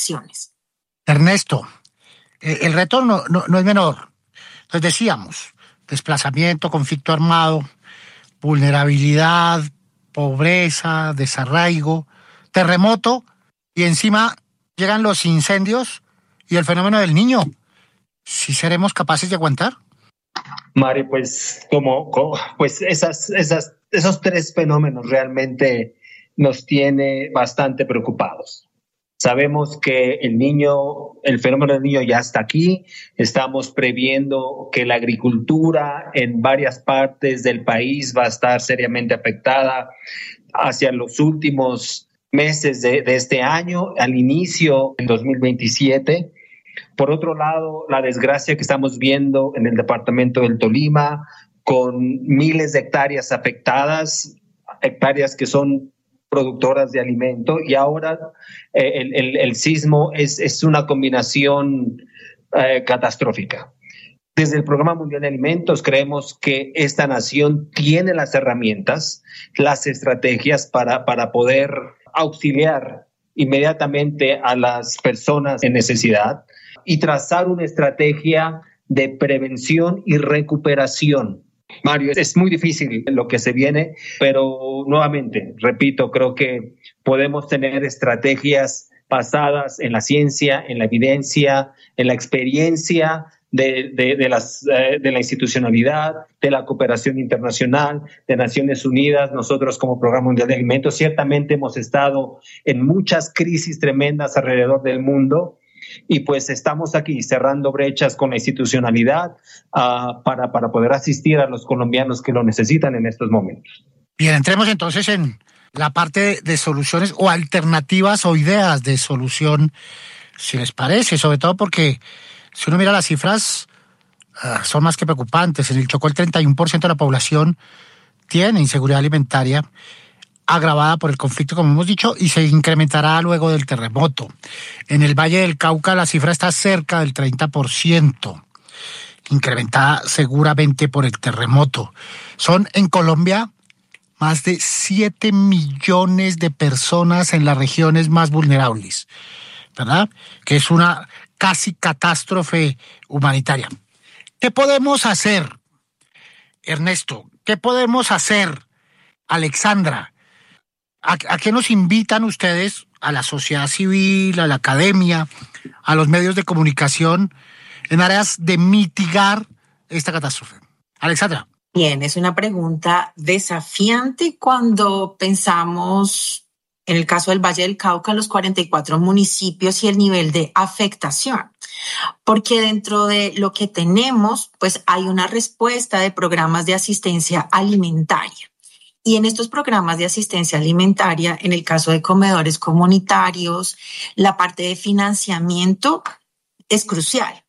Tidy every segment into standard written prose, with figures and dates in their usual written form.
acciones. Ernesto, el reto no es menor. Entonces decíamos, desplazamiento, conflicto armado, vulnerabilidad, pobreza, desarraigo, terremoto, y encima llegan los incendios y el fenómeno del Niño. ¿Sí seremos capaces de aguantar? Mario, pues pues esos tres fenómenos realmente nos tiene bastante preocupados. Sabemos que el fenómeno del Niño ya está aquí. Estamos previendo que la agricultura en varias partes del país va a estar seriamente afectada hacia los últimos meses de este año, al inicio del 2027. Por otro lado, la desgracia que estamos viendo en el departamento del Tolima, con miles de hectáreas afectadas, hectáreas que son productoras de alimento, y ahora el sismo es una combinación catastrófica. Desde el Programa Mundial de Alimentos creemos que esta nación tiene las herramientas, las estrategias para poder auxiliar inmediatamente a las personas en necesidad y trazar una estrategia de prevención y recuperación. Mario, es muy difícil lo que se viene, pero nuevamente, repito, creo que podemos tener estrategias basadas en la ciencia, en la evidencia, en la experiencia de la institucionalidad, de la cooperación internacional, de Naciones Unidas. Nosotros como Programa Mundial de Alimentos ciertamente hemos estado en muchas crisis tremendas alrededor del mundo, y pues estamos aquí cerrando brechas con la institucionalidad para poder asistir a los colombianos que lo necesitan en estos momentos. Bien, entremos entonces en la parte de soluciones o alternativas o ideas de solución, si les parece, sobre todo porque si uno mira las cifras, son más que preocupantes. En el Chocó el 31% de la población tiene inseguridad alimentaria, agravada por el conflicto, como hemos dicho, y se incrementará luego del terremoto. En el Valle del Cauca la cifra está cerca del 30%, incrementada seguramente por el terremoto. Son en Colombia más de 7 millones de personas en las regiones más vulnerables, ¿verdad? Que es una casi catástrofe humanitaria. ¿Qué podemos hacer, Ernesto? ¿Qué podemos hacer, Alexandra? ¿A qué nos invitan ustedes, a la sociedad civil, a la academia, a los medios de comunicación, en áreas de mitigar esta catástrofe? Alexandra. Bien, es una pregunta desafiante cuando pensamos en el caso del Valle del Cauca, los 44 municipios y el nivel de afectación, porque dentro de lo que tenemos, pues hay una respuesta de programas de asistencia alimentaria. Y en estos programas de asistencia alimentaria, en el caso de comedores comunitarios, la parte de financiamiento es crucial.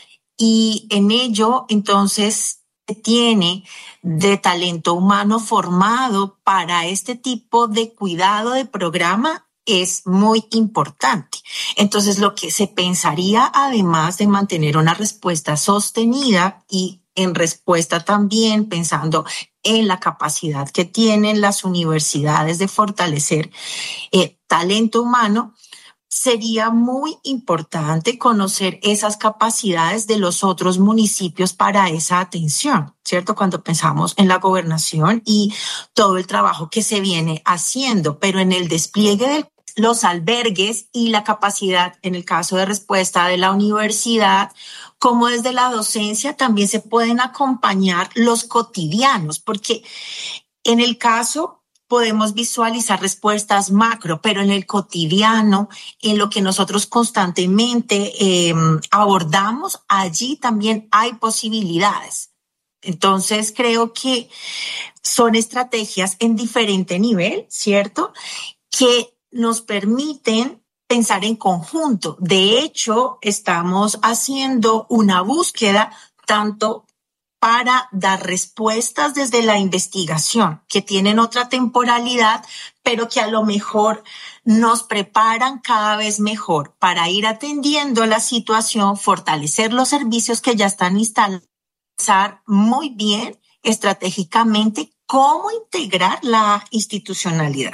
Y en ello, entonces, se tiene de talento humano formado para este tipo de cuidado de programa es muy importante. Entonces, lo que se pensaría, además de mantener una respuesta sostenida y en respuesta también pensando en la capacidad que tienen las universidades de fortalecer talento humano, sería muy importante conocer esas capacidades de los otros municipios para esa atención, ¿cierto? Cuando pensamos en la gobernación y todo el trabajo que se viene haciendo, pero en el despliegue de los albergues y la capacidad, en el caso de respuesta de la universidad, como desde la docencia también se pueden acompañar los cotidianos, porque en el caso podemos visualizar respuestas macro, pero en el cotidiano, en lo que nosotros constantemente abordamos, allí también hay posibilidades. Entonces, creo que son estrategias en diferente nivel, ¿cierto?, que nos permiten pensar en conjunto. De hecho, estamos haciendo una búsqueda tanto para dar respuestas desde la investigación, que tienen otra temporalidad, pero que a lo mejor nos preparan cada vez mejor para ir atendiendo la situación, fortalecer los servicios que ya están instalados, pensar muy bien estratégicamente cómo integrar la institucionalidad.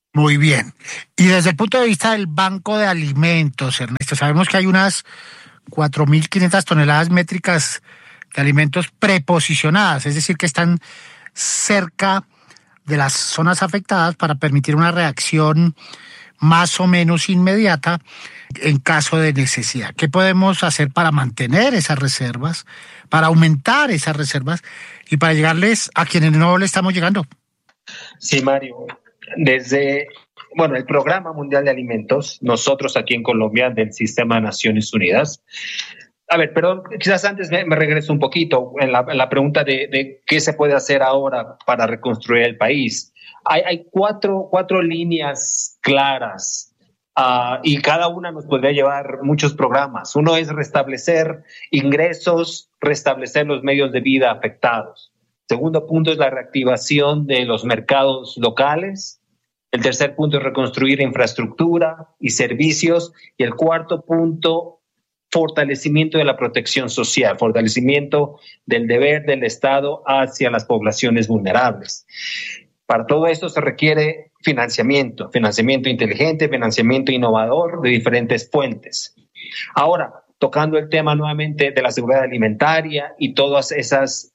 Muy bien. Y desde el punto de vista del Banco de Alimentos, Ernesto, sabemos que hay unas 4.500 toneladas métricas de alimentos preposicionadas, es decir, que están cerca de las zonas afectadas para permitir una reacción más o menos inmediata en caso de necesidad. ¿Qué podemos hacer para mantener esas reservas, para aumentar esas reservas y para llegarles a quienes no le estamos llegando? Sí, Mario. Desde, el Programa Mundial de Alimentos, nosotros aquí en Colombia, del Sistema de Naciones Unidas. A ver, perdón, quizás antes me regreso un poquito en la pregunta de qué se puede hacer ahora para reconstruir el país. Hay cuatro líneas claras y cada una nos podría llevar muchos programas. Uno es restablecer ingresos, restablecer los medios de vida afectados. Segundo punto es la reactivación de los mercados locales. El tercer punto es reconstruir infraestructura y servicios. Y el cuarto punto, fortalecimiento de la protección social, fortalecimiento del deber del Estado hacia las poblaciones vulnerables. Para todo esto se requiere financiamiento inteligente, financiamiento innovador de diferentes fuentes. Ahora, tocando el tema nuevamente de la seguridad alimentaria y todas esas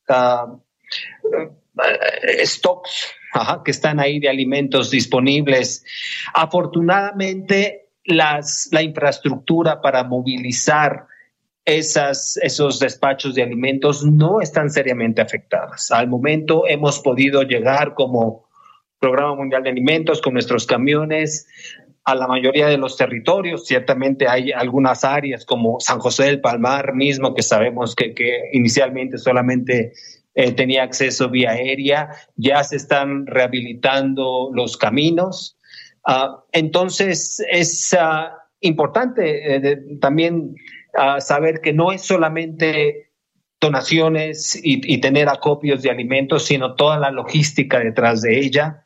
stocks que están ahí de alimentos disponibles. Afortunadamente, la infraestructura para movilizar esos despachos de alimentos no están seriamente afectadas. Al momento hemos podido llegar como Programa Mundial de Alimentos con nuestros camiones a la mayoría de los territorios. Ciertamente hay algunas áreas como San José del Palmar mismo que sabemos que inicialmente solamente tenía acceso vía aérea, ya se están rehabilitando los caminos. Entonces es importante también saber que no es solamente donaciones y tener acopios de alimentos, sino toda la logística detrás de ella.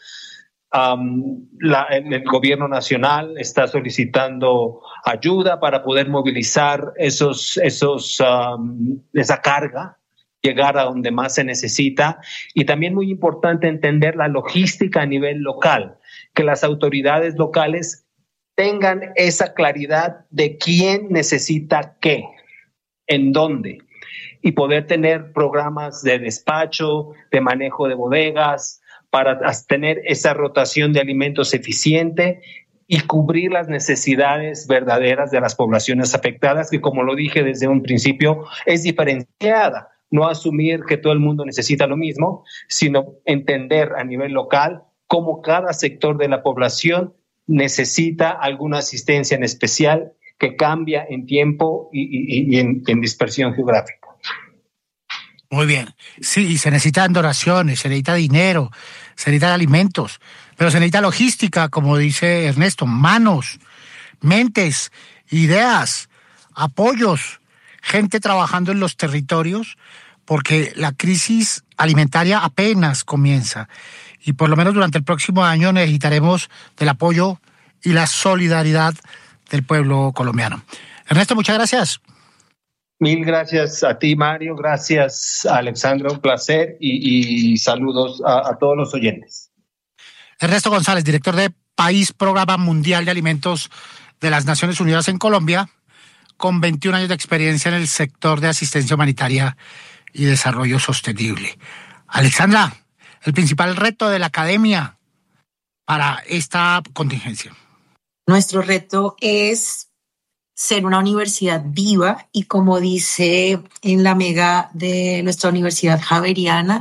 El gobierno nacional está solicitando ayuda para poder movilizar esa carga, llegar a donde más se necesita, y también muy importante entender la logística a nivel local, que las autoridades locales tengan esa claridad de quién necesita qué, en dónde, y poder tener programas de despacho, de manejo de bodegas, para tener esa rotación de alimentos eficiente y cubrir las necesidades verdaderas de las poblaciones afectadas, que como lo dije desde un principio, es diferenciada. No asumir que todo el mundo necesita lo mismo, sino entender a nivel local cómo cada sector de la población necesita alguna asistencia en especial que cambia en tiempo y en dispersión geográfica. Muy bien. Sí, se necesitan donaciones, se necesita dinero, se necesitan alimentos, pero se necesita logística, como dice Ernesto, manos, mentes, ideas, apoyos, gente trabajando en los territorios, porque la crisis alimentaria apenas comienza y por lo menos durante el próximo año necesitaremos del apoyo y la solidaridad del pueblo colombiano. Ernesto, muchas gracias. Mil gracias a ti, Mario. Gracias, Alexandra. Un placer y saludos a todos los oyentes. Ernesto González, director de País Programa Mundial de Alimentos de las Naciones Unidas en Colombia, con 21 años de experiencia en el sector de asistencia humanitaria y desarrollo sostenible. Alexandra, el principal reto de la academia para esta contingencia. Nuestro reto es ser una universidad viva y, como dice en la mega de nuestra Universidad Javeriana,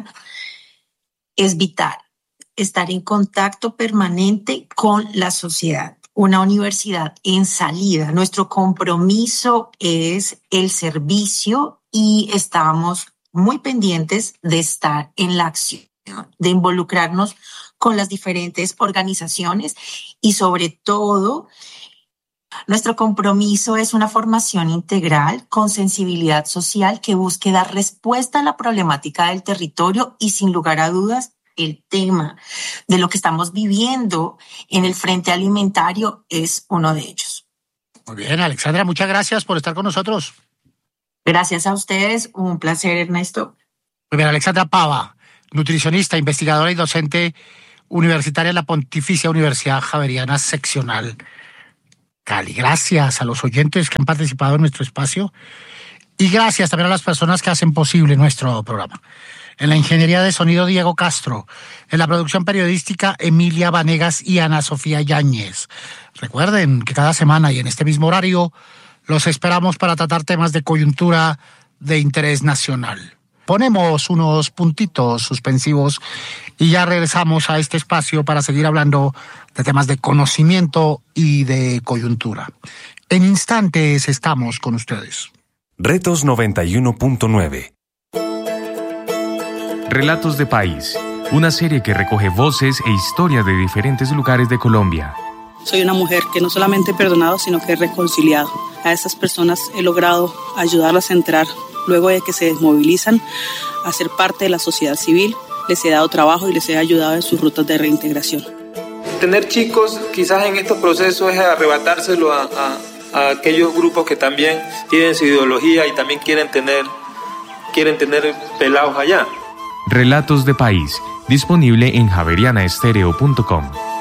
es vital estar en contacto permanente con la sociedad. Una universidad en salida. Nuestro compromiso es el servicio y estamos muy pendientes de estar en la acción, de involucrarnos con las diferentes organizaciones y, sobre todo, nuestro compromiso es una formación integral con sensibilidad social que busque dar respuesta a la problemática del territorio y, sin lugar a dudas, el tema de lo que estamos viviendo en el frente alimentario es uno de ellos. Muy bien, Alexandra, muchas gracias por estar con nosotros. Gracias a ustedes, un placer, Ernesto. Muy bien, Alexandra Pava, nutricionista, investigadora y docente universitaria en la Pontificia Universidad Javeriana Seccional Cali. Gracias a los oyentes que han participado en nuestro espacio y gracias también a las personas que hacen posible nuestro programa. En la ingeniería de sonido, Diego Castro. En la producción periodística, Emilia Vanegas y Ana Sofía Yáñez. Recuerden que cada semana y en este mismo horario los esperamos para tratar temas de coyuntura de interés nacional. Ponemos unos puntitos suspensivos y ya regresamos a este espacio para seguir hablando de temas de conocimiento y de coyuntura. En instantes estamos con ustedes. Retos 91.9. Relatos de País, una serie que recoge voces e historias de diferentes lugares de Colombia. Soy una mujer que no solamente he perdonado, sino que he reconciliado. A estas personas he logrado ayudarlas a entrar luego de que se desmovilizan a ser parte de la sociedad civil. Les he dado trabajo y les he ayudado en sus rutas de reintegración. Tener chicos quizás en estos procesos es arrebatárselo a aquellos grupos que también tienen su ideología y también quieren tener pelados allá. Relatos de País, disponible en javerianaestereo.com.